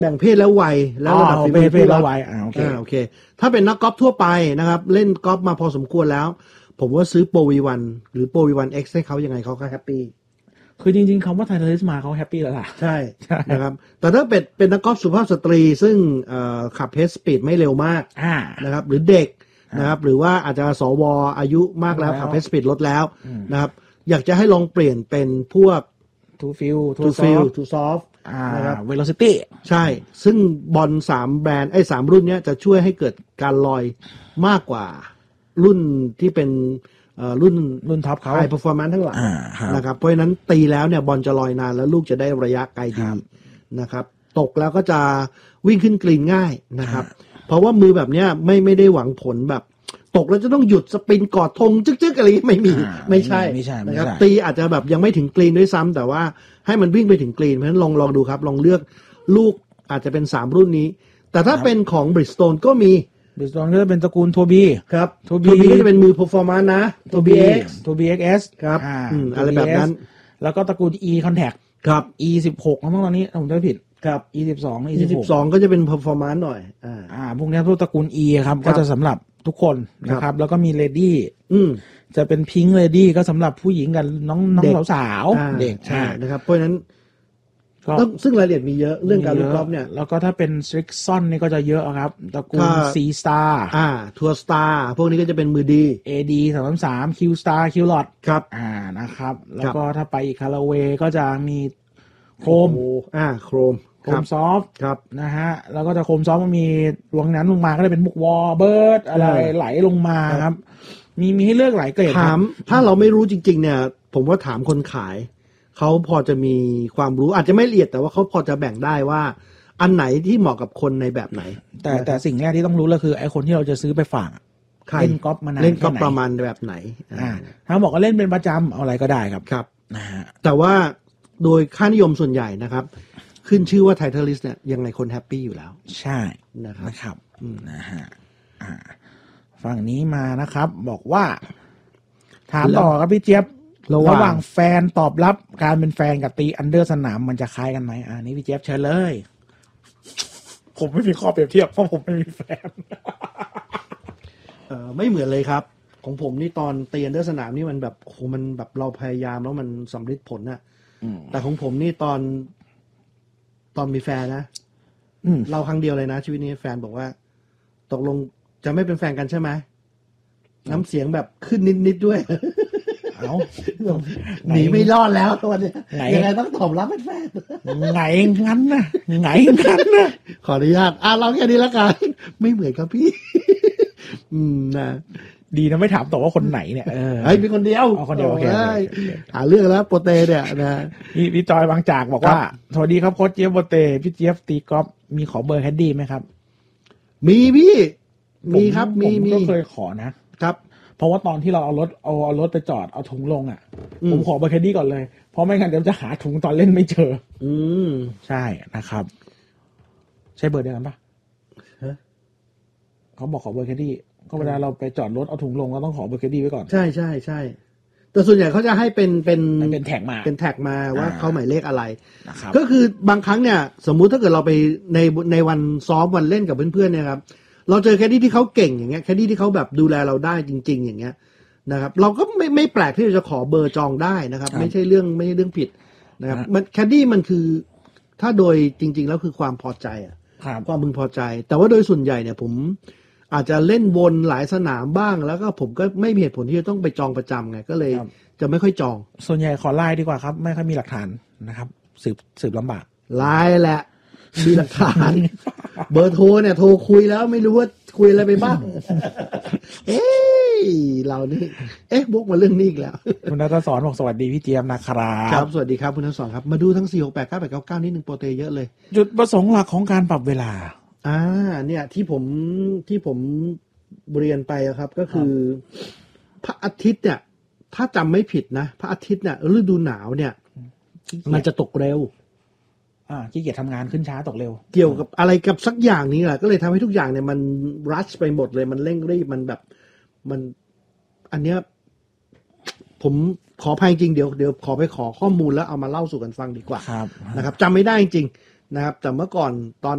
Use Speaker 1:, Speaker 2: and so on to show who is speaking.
Speaker 1: แบ่งเพศแล้ววัยแล้วระดับฝีมือ
Speaker 2: เพศแล้ววัย
Speaker 1: โอเคถ้าเป็นนักกอล์ฟทั่วไปนะครับเล่นกอล์ฟมาพอสมควรแล้วผมว่าซื้อโปร V1 หรือโปร V1X ให้เขายังไงเขาก็แฮปปี้
Speaker 2: คือจริงๆคำว่าไทเทอริสมาเขาแฮปปี้แล้วล่ะ
Speaker 1: ใช่นะครับแต่ถ้าเป็นนักกอล์ฟสุภาพสตรีซึ่งขับเพสสปีดไม่เร็วมากนะครับหรือเด็กนะครับหรือว่าอาจจะสวอายุมากแล้วขับเพสสปีดลดแล้วนะครับอยากจะให้ลองเปลี่ยนเป็นพวก
Speaker 2: Too Feel
Speaker 1: Too Soft
Speaker 2: นะครับ Velocity
Speaker 1: ใช่ซึ่งบอล3แบรนด์3รุ่นเนี้ยจะช่วยให้เกิดการลอยมากกว่ารุ่นที่เป็นรุ่น
Speaker 2: ท็อปเขา
Speaker 1: High Performance ทั้งหลายนะครับเพราะฉะนั้นตีแล้วเนี่ยบอลจะลอยนานแล้วลูกจะได้ระยะไกลดีนะครับตกแล้วก็จะวิ่งขึ้นกรีนง่ายนะครับเพราะว่ามือแบบเนี้ยไม่ได้หวังผลแบบตกแล้วจะต้องหยุดสปินกอดธงจึ๊กๆอะไรไม่ใช่นะครับตีอาจจะแบบยังไม่ถึงกรีนด้วยซ้ำแต่ว่าให้มันวิ่งไปถึงกรีนเพราะฉะนั้นลองดูครับลองเลือกลูกอาจจะเป็น3รุ่นนี้แต่ถ้าเป็นของ Bridgestone ก็มี
Speaker 2: Bridgestone ก็จะเป็นตระกูลทัวบี
Speaker 1: ครับทัวบีก็จะเป็นมือ performance นะทัวบี
Speaker 2: XS
Speaker 1: ครับอะไรแบบนั้น
Speaker 2: แล้วก็ตระกูล E Contact
Speaker 1: ครับ
Speaker 2: E16 มั้งตอนนี้ผมจำไม่ผิด
Speaker 1: ครับ
Speaker 2: E12
Speaker 1: ก็จะเป็น performance หน่อย
Speaker 2: พวกนี้พวกตระกูล E ครับก็จะสำหรับทุกคนนะครับแล้วก็มี Lady จะเป็น Pink Lady ก็สำหรับผู้หญิงกับน้องสาวเด็ก
Speaker 1: ใช่นะครับเพราะฉะนั้นซึ่งรายละเอียดมีเยอะเรื่องการลูกกอล์ฟเนี่ย
Speaker 2: แล้วก็ถ้าเป็น Strixon นี่ก็จะเยอะครับตระกูล C Star
Speaker 1: Tour Star พวกนี้ก็จะเป็นมือดี
Speaker 2: AD 333 Q Star Q Lot
Speaker 1: ครับ
Speaker 2: นะครับแล้วก็ถ้าไปอีกคาราเวก็จะมีโครม
Speaker 1: โครม
Speaker 2: ซอฟต์
Speaker 1: ครับ
Speaker 2: นะฮะแล้วก็จะโครมซอฟต์มันมีวงนั้นลงมาก็จะเป็นพวกวอลเบิร์ดอะไรไหลลงมาครับมีให้เลือกหลายเกรด
Speaker 1: ถามถ้าเราไม่รู้จริงๆเนี่ยผมว่าถามคนขายเขาพอจะมีความรู้อาจจะไม่ละเอียดแต่ว่าเขาพอจะแบ่งได้ว่าอันไหนที่เหมาะกับคนในแบบไหน
Speaker 2: แต่สิ่งแรกที่ต้องรู้ก็คือไอ้คนที่เราจะซื้อไปฝากเล่นกอล์ฟมานาน
Speaker 1: เล่นกอล์ฟประมาณแบบไหน
Speaker 2: ถ้าบอกว่าเล่นเป็นประจำเอาอะไรก็ได้ครับ
Speaker 1: นะฮะแต่ว่าโดยค่านิยมส่วนใหญ่นะครับขึ้นชื่อว่า Titleist เนี่ยยังไงคนแฮปปี้อยู่แล้ว
Speaker 2: ใช่นะครับนะฮะฝั่งนี้มานะครับบอกว่าถามต่อครับพี่เจี๊ยบระหว่างแฟนตอบรับการเป็นแฟนกับตีอันเดอร์สนามมันจะคล้ายกันไหมนี่พี่เจี๊ยบเชิญเลยผมไม่มีข้อเปรียบเทียบเพราะผมไม่มีแฟน
Speaker 1: ไม่เหมือนเลยครับของผมนี่ตอนตีอันเดอร์สนามนี่มันแบบโหมันแบบเราพยายามแล้วมันสำเร็จผลน่ะแต่ของผมนี่ตอนมีแฟนนะเราครั้งเดียวเลยนะชีวิตนี้แฟนบอกว่าตกลงจะไม่เป็นแฟนกันใช่ไหมน้ำเสียงแบบขึ้นนิดด้วยหนีไม่รอดแล้วตัวเนี้ยยังไงต้องตอบรับเป็นแฟน
Speaker 2: ไงงั้นนะไงงั้นนะ
Speaker 1: ขออนุญาตเราแค่นี้ละกันไม่เหมือนครับพี่นะ
Speaker 2: ดีนะไม่ถามต่อว่าคนไหนเนี่ย
Speaker 1: มีคนเดียว
Speaker 2: คนเดียวโอเค
Speaker 1: หาเรื่องแล้วโปเตเนี่ยนะ
Speaker 2: พี่จอยบางจากบอกว่าสวัสดีครับโค้ชเจี๊ยบโปเตพี่เจี๊ยบตีกอล์ฟมีขอเบอร์แคดดี้ไหมครับ
Speaker 1: มีพี่มีครับมี
Speaker 2: ก็เคยขอนะครับเพราะว่าตอนที่เราเอารถไปจอดเอาถุงลงผมขอเบอร์แคดดี้ก่อนเลยเพราะไม่งั้นเดี๋ยวจะหาถุงตอนเล่นไม่เจอใช่นะครับใช่เบอร์เดียวกันปะเขาบอกขอเบอร์แคดดี้ก็เวลาเราไปจอดรถเอาถุงลงเราต้องขอเบอร์แคดดี้ไว้ก่อน
Speaker 1: ใช่แต่ส่วนใหญ่เขาจะให้เป็น
Speaker 2: แท็
Speaker 1: กมาว่าเขาหมายเลขอะไรก็คือบางครั้งเนี่ยสมมุติถ้าเกิดเราไปในวันซ้อมวันเล่นกับเพื่อนๆเนี่ยครับเราเจอแคดดี้ที่เขาเก่งอย่างเงี้ยแคดดี้ที่เขาแบบดูแลเราได้จริงๆอย่างเงี้ยนะครับเราก็ไม่แปลกที่จะขอเบอร์จองได้นะครับไม่ใช่เรื่องผิดนะครับมันแคดดี้มันคือถ้าโดยจริงๆแล้วคือความพอใจความพึงพอใจแต่ว่าโดยส่วนใหญ่เนี่ยผมอาจจะเล่นวนหลายสนามบ้างแล้วก็ผมก็ไม่มีเหตุผลที่จะต้องไปจองประจำไงก็เลยจะไม่ค่อยจอง
Speaker 2: ส่วนใหญ่ขอไลน์ดีกว่าครับไม่ค่อยมีหลักฐานนะครับสืบลำบาก
Speaker 1: ไลน์แหละมีหลักฐานเบอร์โทรเนี่ยโทรคุยแล้วไม่รู้ว่าคุยอะไรไปบ้างเรานี่บกมาเรื่องนี้อีกแล้ว
Speaker 2: คุณนัทสอนบอกสวัสดีพี่เจี๊ยบนะครับ
Speaker 1: ครับสวัสดีครับคุณนัทสอนครับมาดูทั้ง4689899นิดนึงโปรเตเยอะเลย
Speaker 2: จุดประสงค์หลักของการปรับเวลา
Speaker 1: เนี่ยที่ผมเรียนไปครับก็คือพระอาทิตย์เนี่ยถ้าจำไม่ผิดนะพระอาทิตย์เนี่ยฤดูหนาวเนี่ยมันจะตกเร็ว
Speaker 2: ขี้เกียจทำงานขึ้นช้าตกเร็ว
Speaker 1: เกี่ยวกับอะไรกับสักอย่างนี้แหละก็เลยทำให้ทุกอย่างเนี่ยมันรัชไปหมดเลยมันเร่งรีบมันแบบมันอันเนี้ยผมขออภัยจริงเดี๋ยวขอไปขอข้อมูลแล้วเอามาเล่าสู่กันฟังดีกว่านะครับจำไม่ได้จริงนะครับแต่เมื่อก่อนตอน